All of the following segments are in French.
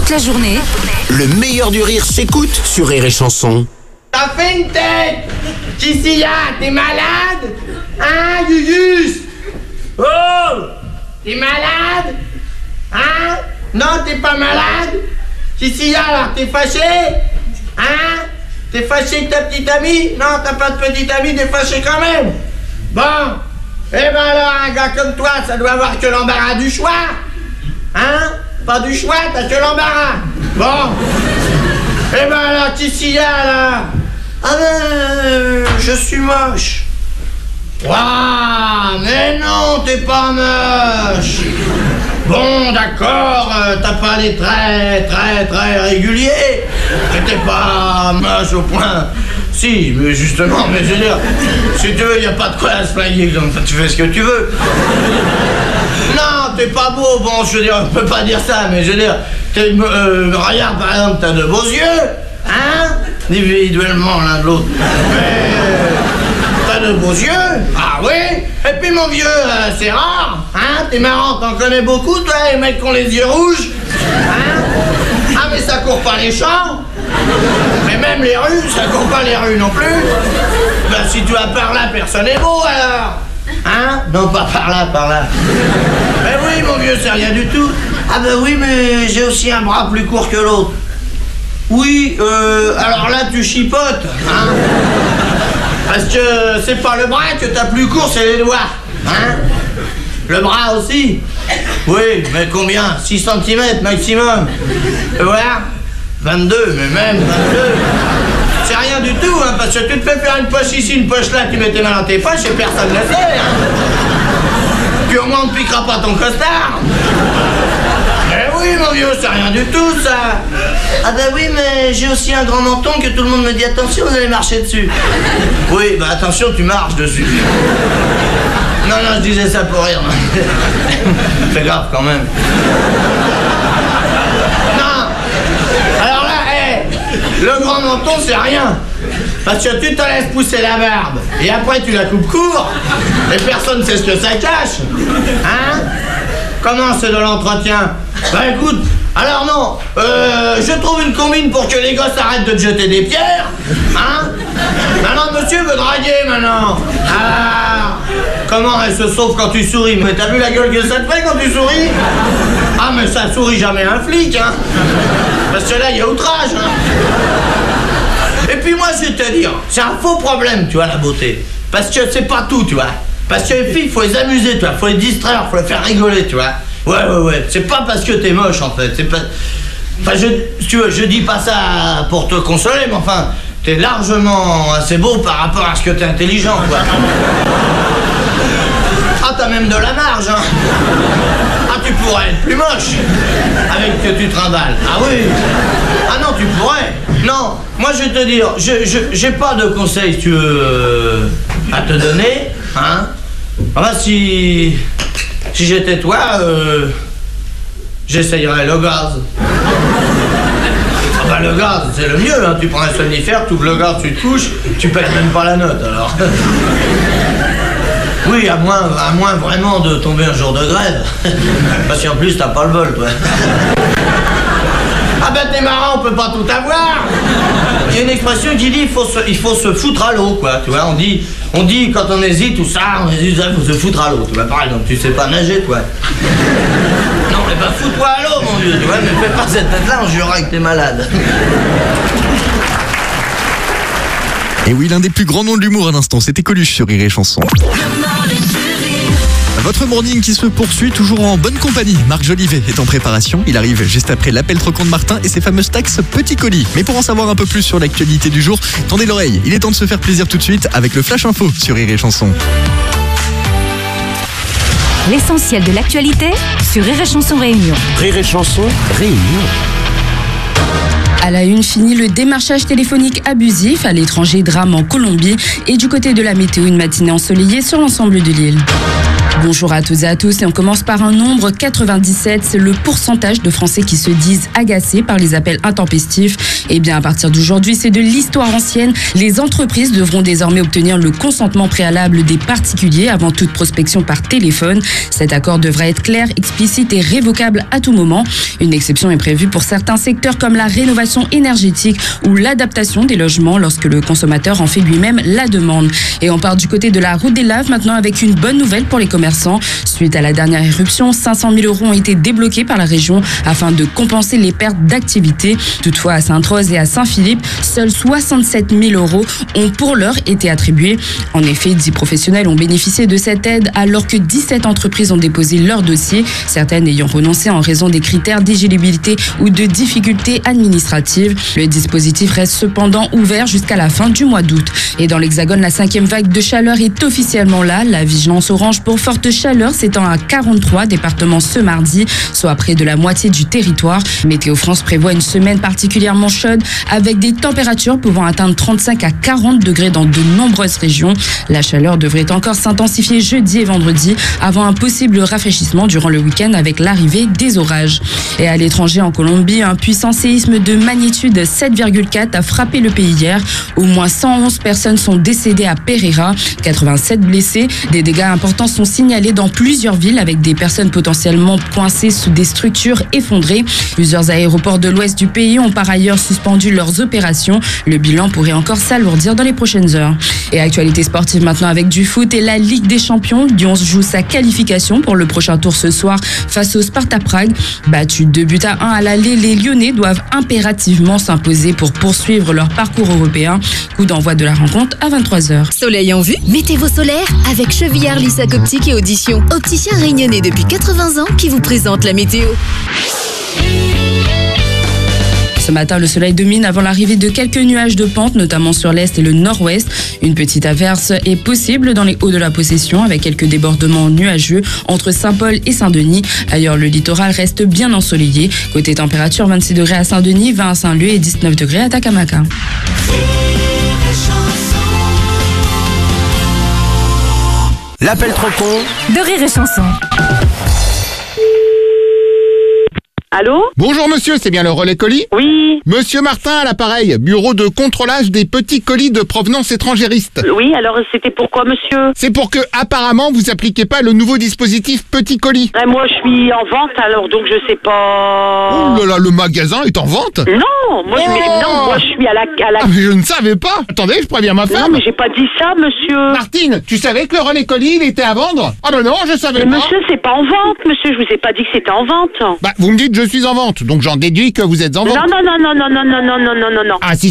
toute la journée, le meilleur du rire s'écoute sur Rire et Chanson. T'as fait une tête! Cicilia, t'es malade? Hein, Gugus? Oh! T'es malade? Hein? Non, t'es pas malade? Cicilia, là, t'es fâché? Hein? T'es fâché avec ta petite amie? Non, t'as pas de petite amie, t'es fâché quand même? Bon! Eh ben alors, un gars comme toi, ça doit avoir que l'embarras du choix! Hein? Pas du choix, t'as que l'embarras! Bon! Eh ben alors, Cicilia, là! Ah ben, je suis moche. Waouh, mais non, t'es pas moche. Bon, d'accord, t'as pas les traits très réguliers. Mais t'es pas moche au point. Si, mais justement, mais je veux dire, si tu veux, y a pas de quoi à se flinguer, donc tu fais ce que tu veux. Non, t'es pas beau, bon, je veux dire, on peut pas dire ça, mais je veux dire, regarde, par exemple, t'as de beaux yeux, hein? Individuellement l'un de l'autre. Mais t'as de beaux yeux. Ah oui. Et puis mon vieux, c'est rare. Hein? T'es marrant, t'en connais beaucoup, toi, les mecs qui ont les yeux rouges. Hein? Ah mais ça court pas les champs. Mais même les rues, ça court pas les rues non plus. Ben si tu vas par là, personne n'est beau alors. Hein? Non, pas par là, par là. Mais oui, mon vieux, c'est rien du tout. Ah ben oui, mais j'ai aussi un bras plus court que l'autre. Oui, alors là tu chipotes, hein? Parce que c'est pas le bras que t'as plus court, c'est les doigts, hein? Le bras aussi? Oui, mais combien? 6 cm maximum. Tu vois? 22, mais même 22. C'est rien du tout, hein, parce que tu te fais faire une poche ici, une poche là, tu mets tes mains dans tes poches et personne ne le sait, hein? Puis au moins on ne piquera pas ton costard. Eh oui, mon vieux, c'est rien du tout, ça. Ah bah oui, mais j'ai aussi un grand menton que tout le monde me dit attention, vous allez marcher dessus. Oui, bah attention, tu marches dessus. Non, je disais ça pour rire. C'est grave quand même. Non. Alors là, le grand menton, c'est rien. Parce que tu te laisses pousser la barbe et après tu la coupes court et personne ne sait ce que ça cache. Hein? Comment c'est de l'entretien? Bah écoute, alors non, je trouve une combine pour que les gosses arrêtent de te jeter des pierres. Hein? Maintenant monsieur veut draguer maintenant. Ah, comment elle se sauve quand tu souris? Mais t'as vu la gueule que ça te fait quand tu souris? Ah mais ça sourit jamais un flic, hein? Parce que là il y a outrage, hein? Et puis moi je vais te dire, c'est un faux problème, tu vois, la beauté. Parce que c'est pas tout, tu vois. Parce que les filles, faut les amuser, tu vois, faut les distraire, faut les faire rigoler, tu vois. Ouais. C'est pas parce que t'es moche, en fait. C'est pas... Enfin, si tu veux, je dis pas ça pour te consoler, mais enfin, t'es largement assez beau par rapport à ce que t'es intelligent, quoi. Ah, t'as même de la marge, hein. Ah, tu pourrais être plus moche avec ce que tu trimbales. Ah oui. Ah non, tu pourrais. Non, moi je vais te dire, j'ai pas de conseils, si tu veux, à te donner, hein. Enfin, si j'étais toi, j'essayerais le gaz. Ah bah le gaz, c'est le mieux, hein. Tu prends un somnifère, tu ouvres le gaz, tu te couches, tu payes même pas la note, alors. Oui, à moins vraiment de tomber un jour de grève. Parce qu'en plus, t'as pas le bol, toi. Ah ben t'es marrant, on peut pas tout avoir. Il y a une expression qui dit il faut se foutre à l'eau, quoi. Tu vois, on dit quand on hésite tout ça, il faut se foutre à l'eau. Tu vois, par exemple, tu sais pas nager, toi. Non, mais bah fous-toi à l'eau, mon vieux. Tu vois, ne fais pas cette tête-là, on jurera que t'es malade. Et oui, l'un des plus grands noms de l'humour à l'instant, c'était Coluche sur Rire et Chanson. Votre morning qui se poursuit toujours en bonne compagnie. Marc Jolivet est en préparation. Il arrive juste après l'appel trop con de Martin et ses fameuses taxes Petit Colis. Mais pour en savoir un peu plus sur l'actualité du jour, tendez l'oreille. Il est temps de se faire plaisir tout de suite avec le Flash Info sur Rire et Chanson. l'essentiel de l'actualité sur Rire et Chanson Réunion. Rire et Chanson Réunion. À la une, fini le démarchage téléphonique abusif. À l'étranger, drame en Colombie. Et du côté de la météo, une matinée ensoleillée sur l'ensemble de l'île. Bonjour à toutes et à tous, et on commence par un nombre 97, c'est le pourcentage de Français qui se disent agacés par les appels intempestifs. Eh bien, à partir d'aujourd'hui, c'est de l'histoire ancienne. Les entreprises devront désormais obtenir le consentement préalable des particuliers avant toute prospection par téléphone. Cet accord devra être clair, explicite et révocable à tout moment. Une exception est prévue pour certains secteurs comme la rénovation énergétique ou l'adaptation des logements lorsque le consommateur en fait lui-même la demande. Et on part du côté de la route des Laves maintenant avec une bonne nouvelle pour les commerçants. Suite à la dernière éruption, 500 000 € ont été débloqués par la région afin de compenser les pertes d'activité. Toutefois, à Sainte-Rose et à Saint-Philippe, seuls 67 000 € ont pour l'heure été attribués. En effet, 10 professionnels ont bénéficié de cette aide alors que 17 entreprises ont déposé leur dossier, certaines ayant renoncé en raison des critères d'éligibilité ou de difficultés administratives. Le dispositif reste cependant ouvert jusqu'à la fin du mois d'août. Et dans l'Hexagone, la 5e vague de chaleur est officiellement là. La vigilance orange pour forte chaleur s'étend à 43 départements ce mardi, soit près de la moitié du territoire. Météo France prévoit une semaine particulièrement chaude avec des températures pouvant atteindre 35 à 40 degrés dans de nombreuses régions. La chaleur devrait encore s'intensifier jeudi et vendredi avant un possible rafraîchissement durant le week-end avec l'arrivée des orages. Et à l'étranger, en Colombie, un puissant séisme de magnitude 7,4 a frappé le pays hier. Au moins 111 personnes sont décédées à Pereira, 87 blessés. Des dégâts importants sont signalés dans plusieurs villes avec des personnes potentiellement coincées sous des structures effondrées. Plusieurs aéroports de l'ouest du pays ont par ailleurs suspendu leurs opérations. Le bilan pourrait encore s'alourdir dans les prochaines heures. Et actualité sportive maintenant avec du foot et la Ligue des Champions. Lyon joue sa qualification pour le prochain tour ce soir face au Sparta Prague. Battus 2-1 à l'aller, les Lyonnais doivent impérativement s'imposer pour poursuivre leur parcours européen. Coup d'envoi de la rencontre à 23h. Soleil en vue, mettez vos solaires avec Chevillard Lissac Optique et Audition. Opticien réunionnais depuis 80 ans qui vous présente la météo. Ce matin, le soleil domine avant l'arrivée de quelques nuages de pente, notamment sur l'est et le nord-ouest. Une petite averse est possible dans les hauts de la Possession avec quelques débordements nuageux entre Saint-Paul et Saint-Denis. Ailleurs, le littoral reste bien ensoleillé. Côté température, 26 degrés à Saint-Denis, 20 à Saint-Leu et 19 degrés à Takamaka. L'appel trop con De Rire et Chanson. Allô? Bonjour monsieur, c'est bien le relais colis? Oui. Monsieur Martin à l'appareil, bureau de contrôlage des petits colis de provenance étrangériste. Oui, alors c'était pourquoi, monsieur? C'est pour que, apparemment, vous appliquez pas le nouveau dispositif petit colis. Moi, je suis en vente, alors donc je sais pas... Oh là là, le magasin est en vente? Non, moi, je suis à la... Ah mais je ne savais pas. Attendez, je préviens ma femme. Non, mais j'ai pas dit ça, monsieur. Martine, tu savais que le relais colis, il était à vendre? Ah ben non, je savais Mais pas. monsieur, c'est pas en vente, monsieur, je vous ai pas dit que c'était en vente. Bah, vous me dites je suis en vente, donc j'en déduis que vous êtes en vente. Non. Ah si.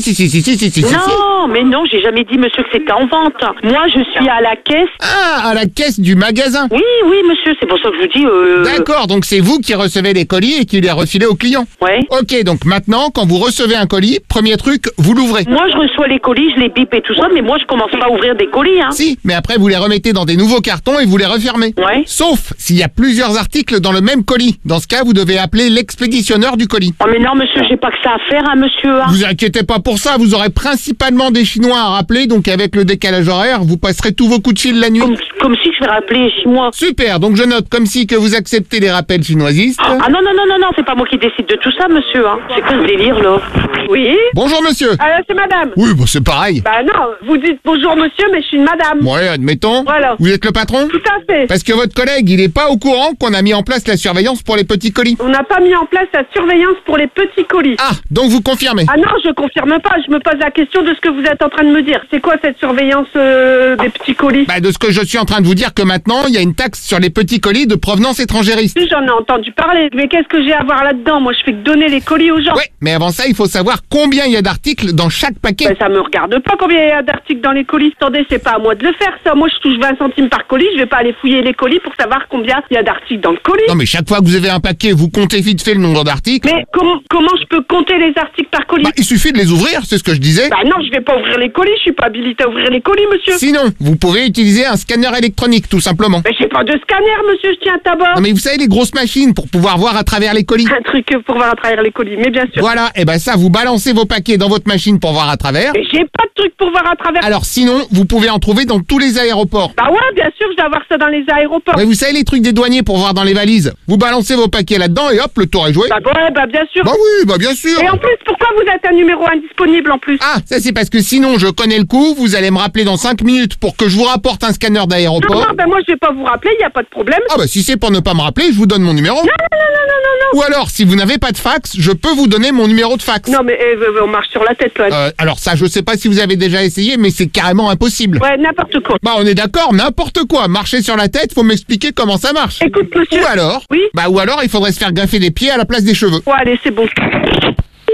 Non, mais non, j'ai jamais dit, monsieur, que c'était en vente. Moi, je suis à la caisse. Ah, à la caisse du magasin. Oui, monsieur, c'est pour ça que je vous dis... D'accord, donc c'est vous qui recevez les colis et qui les refilez aux clients. Ouais. Ok, donc maintenant, quand vous recevez un colis, premier truc, vous l'ouvrez. Moi, je reçois les colis, je les bip et tout ça, mais moi, je commence pas à ouvrir des colis, hein. Si, mais après vous les remettez dans des nouveaux cartons et vous les refermez. Ouais. Sauf s'il y a plusieurs articles dans le même colis. Dans ce cas, vous devez appeler l'expéditionneur du colis. Oh mais non, monsieur, j'ai pas que ça à faire, hein, monsieur. Hein. Vous inquiétez pas pour ça, vous aurez principalement des Chinois à rappeler, donc avec le décalage horaire, vous passerez tous vos coups de fil la nuit. Comme si je vais rappeler chez moi. Super, donc je note comme si que vous acceptez les rappels chinoisistes. Ah non, c'est pas moi qui décide de tout ça, monsieur. Hein. C'est quoi ce délire, là? Oui. Bonjour monsieur. C'est madame. Oui, bah c'est pareil. Bah non, vous dites bonjour monsieur, mais je suis une madame. Ouais, admettons. Voilà. Vous êtes le patron? Tout à fait. Parce que votre collègue, il est pas au courant qu'on a mis en place la surveillance pour les petits colis. On n'a pas mis en place la surveillance pour les petits colis. Ah, donc vous confirmez? Ah non, je confirme pas, je me pose la question de ce que vous êtes en train de me dire. C'est quoi cette surveillance des petits colis? Bah de ce que je suis en train de vous dire que maintenant, il y a une taxe sur les petits colis de provenance étrangériste. J'en ai entendu parler, mais qu'est-ce que j'ai à voir là-dedans? Moi, je fais que donner les colis aux gens. Ouais, mais avant ça, il faut savoir combien il y a d'articles dans chaque paquet. Ben, ça me regarde pas combien il y a d'articles dans les colis. Attendez, c'est pas à moi de le faire, ça. Moi, je touche 20 centimes par colis, je vais pas aller fouiller les colis pour savoir combien il y a d'articles dans le colis. Non mais chaque fois que vous avez un paquet, vous comptez vite fait le nombre d'articles. Mais comment je peux compter les articles par colis? Bah, il suffit de les ouvrir, c'est ce que je disais. Bah non, je vais pas ouvrir les colis, je suis pas habilité à ouvrir les colis, monsieur. Sinon, vous pouvez utiliser un scanner électronique, tout simplement. Mais j'ai pas de scanner, monsieur, je tiens à tabac. Non mais vous savez, les grosses machines pour pouvoir voir à travers les colis. Un truc pour voir à travers les colis, mais bien sûr. Voilà, et ben ça, vous balancez vos paquets dans votre machine pour voir à travers. Mais j'ai pas de truc pour voir à travers. Alors sinon, vous pouvez en trouver dans tous les aéroports. Bah ouais, bien sûr, je dois avoir ça dans les aéroports. Mais vous savez les trucs des douaniers pour voir dans les valises. Vous balancez vos paquets là-dedans. dedans et hop, le tour est joué. Bah ouais, bah bien sûr. Bah oui, bah bien sûr. Et en plus, pourquoi vous êtes un numéro indisponible en plus? Ah, ça c'est parce que sinon je connais le coup, vous allez me rappeler dans 5 minutes pour que je vous rapporte un scanner d'aéroport. Non, bah moi je vais pas vous rappeler, y a pas de problème. Ah bah si c'est pour ne pas me rappeler, je vous donne mon numéro. Non. Ou alors, si vous n'avez pas de fax, je peux vous donner mon numéro de fax. Non mais on marche sur la tête là. Alors ça, je sais pas si vous avez déjà essayé, mais c'est carrément impossible. Ouais, n'importe quoi. Bah on est d'accord, n'importe quoi. Marcher sur la tête, faut m'expliquer comment ça marche. Écoute monsieur. Ou alors, Oui. il faudrait se faire greffer des pieds à la place des cheveux. Ouais, allez, c'est bon.